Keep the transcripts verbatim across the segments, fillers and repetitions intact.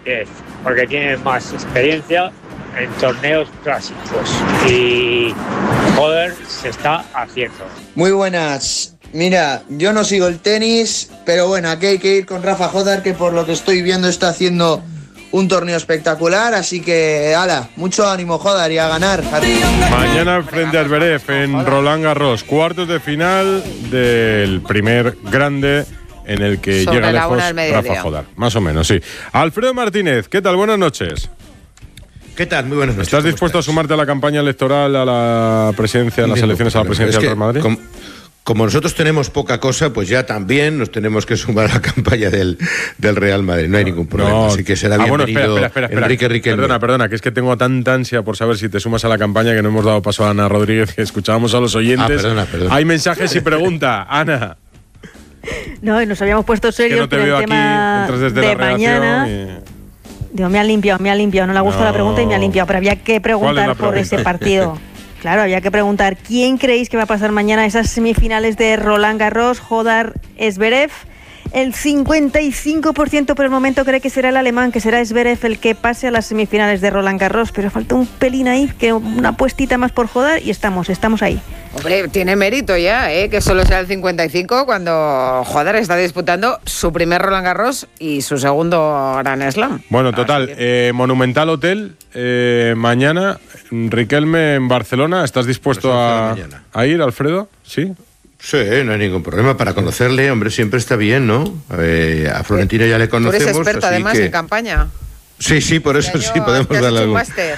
Martínez, porque tiene más experiencia en torneos clásicos y joder, se está haciendo. Muy buenas. Mira, yo no sigo el tenis, pero bueno, aquí hay que ir con Rafa Jodar, que por lo que estoy viendo está haciendo un torneo espectacular, así que, ala, mucho ánimo, Jodar, y a ganar. Mañana frente a Zverev en Roland Garros, cuartos de final del primer grande en el que Sobre llega la lejos una del mediodía. Rafa Jodar, más o menos, sí. Alfredo Martínez, ¿qué tal? Buenas noches. ¿Qué tal? Muy buenas noches. ¿Estás dispuesto estás? a sumarte a la campaña electoral, a la presidencia, a las elecciones a la presidencia del Real Madrid? Como, como nosotros tenemos poca cosa, pues ya también nos tenemos que sumar a la campaña del, del Real Madrid. No hay ningún problema. No. Así que será Ah, bueno, bienvenido espera, espera, espera, Enrique Riquelme. Perdona, perdona, que es que tengo tanta ansia por saber si te sumas a la campaña que no hemos dado paso a Ana Rodríguez, que escuchábamos a los oyentes. Ah, perdona, perdona. Hay mensajes y pregunta. Ana. No, nos habíamos puesto serios Que no te con veo el aquí, tema entras desde de la mañana. redacción y- Digo, me ha limpiado, me ha limpiado. No le ha gustado No. la pregunta y me ha limpiado. Pero había que ¿Cuál es preguntar la por pregunta? ese partido. Claro, había que preguntar quién creéis que va a pasar mañana a esas semifinales de Roland Garros, Jodar, Zverev. El cincuenta y cinco por ciento por el momento cree que será el alemán, que será Zverev el que pase a las semifinales de Roland Garros, pero falta un pelín ahí, que una puestita más por Jodar y estamos, estamos ahí. Hombre, tiene mérito ya, ¿eh? Que solo sea el cincuenta y cinco cuando Jodar está disputando su primer Roland Garros y su segundo Grand Slam. Bueno, total, eh, Monumental Hotel, eh, mañana, Riquelme en Barcelona. ¿Estás dispuesto Pues a, once de la mañana. a ir, Alfredo? ¿Sí? Sí, no hay ningún problema. Para conocerle, hombre, siempre está bien, ¿no? Eh, a Florentino ya le Tú conocemos. eres experto así además que... en campaña. Sí, sí, por eso Este sí año podemos te has darle hecho un algún... máster.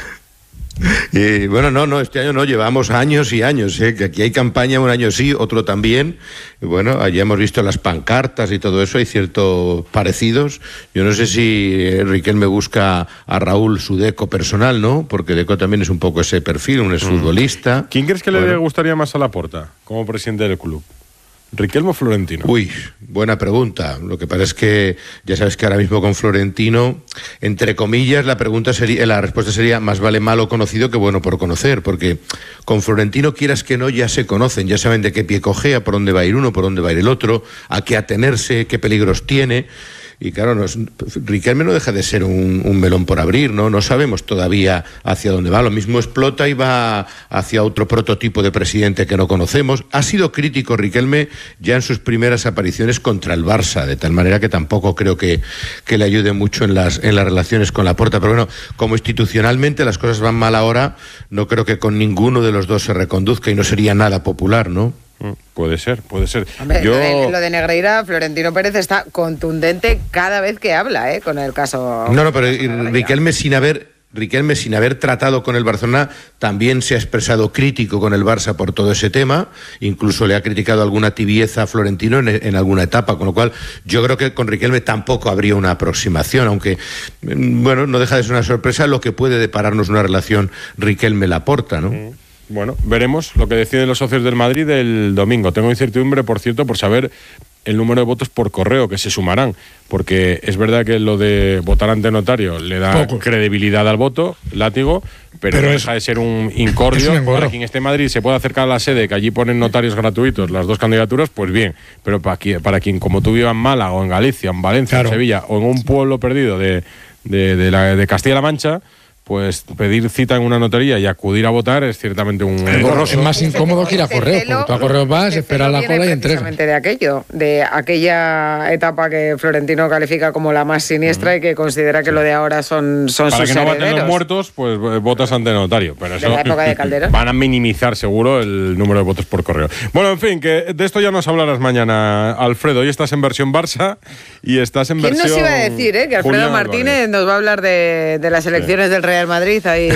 Y bueno, no, no, este año no, llevamos años y años, ¿eh? Que aquí hay campaña, un año sí, otro también. Y bueno, allí hemos visto las pancartas y todo eso, hay ciertos parecidos. Yo no sé si eh, Riquelme busca a Raúl su Deco personal, ¿no? Porque Deco también es un poco ese perfil, un exfutbolista. ¿Quién crees que le Bueno. gustaría más a Laporta como presidente del club? ¿Riquelme o Florentino? Uy, buena pregunta. Lo que pasa es que ya sabes que ahora mismo con Florentino, entre comillas, la pregunta sería, la respuesta sería más vale malo conocido que bueno por conocer, porque con Florentino, quieras que no, ya se conocen, ya saben de qué pie cojea, por dónde va a ir uno, por dónde va a ir el otro, a qué atenerse, qué peligros tiene. Y claro, nos, Riquelme no deja de ser un, un melón por abrir, ¿no? No sabemos todavía hacia dónde va. Lo mismo explota y va hacia otro prototipo de presidente que no conocemos. Ha sido crítico Riquelme ya en sus primeras apariciones contra el Barça, de tal manera que tampoco creo que, que le ayude mucho en las, en las relaciones con Laporta. Pero bueno, como institucionalmente las cosas van mal ahora, no creo que con ninguno de los dos se reconduzca y no sería nada popular, ¿no? Puede ser, puede ser. Hombre, Yo... lo, de, lo de Negreira, Florentino Pérez está contundente cada vez que habla, ¿eh? Con el caso... No, no, pero Riquelme sin haber... Riquelme, sin haber tratado con el Barcelona, también se ha expresado crítico con el Barça por todo ese tema, incluso le ha criticado alguna tibieza a Florentino en, en alguna etapa, con lo cual yo creo que con Riquelme tampoco habría una aproximación, aunque, bueno, no deja de ser una sorpresa lo que puede depararnos una relación Riquelme-Laporta, ¿no? Mm. Bueno, veremos lo que deciden los socios del Madrid el domingo. Tengo incertidumbre, por cierto, por saber el número de votos por correo que se sumarán, porque es verdad que lo de votar ante notario le da Poco. credibilidad al voto, látigo, pero, Pero no es- deja de ser un incordio. es un engorro. Para quien esté en Madrid se puede acercar a la sede, que allí ponen notarios gratuitos las dos candidaturas, pues bien, pero para quien, para quien como tú viva en Málaga o en Galicia, en Valencia, Claro. en Sevilla o en un pueblo perdido de, de, de, la, de Castilla-La Mancha, pues pedir cita en una notaría y acudir a votar es ciertamente un engorro. Es más incómodo que ir a Este correo, celo- porque tú a correo vas, este esperas celo la viene cola y entregas. precisamente de aquello, de aquella etapa que Florentino califica como la más siniestra y que considera que lo de ahora son, son Para sus que no voten herederos. los muertos, pues eh, votas ante notario. Pero De eso la época de Calderón. van a minimizar seguro el número de votos por correo. Bueno, en fin, que de esto ya nos hablarás mañana, Alfredo. Hoy estás en versión Barça y estás en ¿Quién versión... nos iba a decir, eh? Que Alfredo Julián Martínez Álvarez. nos va a hablar de, de las elecciones del Real Madrid ahí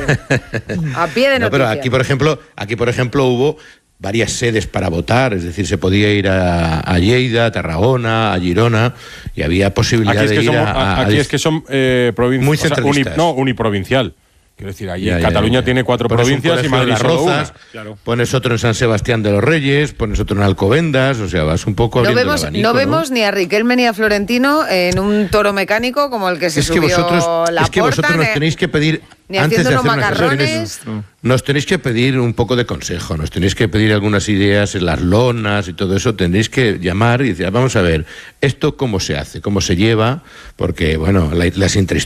a pie de No, pero noticia. aquí, por ejemplo, aquí, por ejemplo, hubo varias sedes para votar, es decir, se podía ir a, a Lleida, a Tarragona, a Girona, y había posibilidad Aquí es de que, ir somos- a, a- aquí a- es que son eh, provincias... Muy o sea, centralistas. no, uniprovincial. Quiero decir, allí Ya, ya, Cataluña ya. tiene cuatro Pones un provincias y colegio en Madrid Las solo una. Rozas, Claro. pones otro en San Sebastián de los Reyes, pones otro en Alcobendas, o sea, vas un poco No abriendo el vemos, abanico, no vemos ni a Riquelme ni a Florentino en un toro mecánico como el que se Es que subió vosotros, la es que vosotros nos tenéis que pedir ni antes de haciendo hacer unos unas macarrones. sesiones, nos tenéis que pedir un poco de consejo, nos tenéis que pedir algunas ideas en las lonas y todo eso, tendréis que llamar y decir, vamos a ver, esto cómo se hace, cómo se lleva, porque bueno, la- las